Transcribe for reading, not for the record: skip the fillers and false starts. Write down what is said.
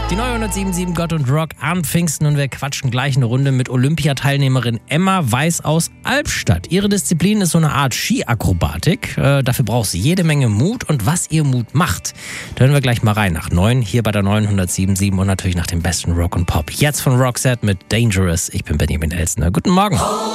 Die neue 107.7 Gott und Rock am Pfingsten und wir quatschen gleich eine Runde mit Olympiateilnehmerin Emma Weiß aus Albstadt. Ihre Disziplin ist so eine Art Skiakrobatik. Dafür braucht sie jede Menge Mut und was ihr Mut macht. Da hören wir gleich mal rein nach 9 hier bei der neuen 107.7 und natürlich nach dem besten Rock und Pop. Jetzt von Roxette mit Dangerous. Ich bin Benjamin Elsner. Guten Morgen.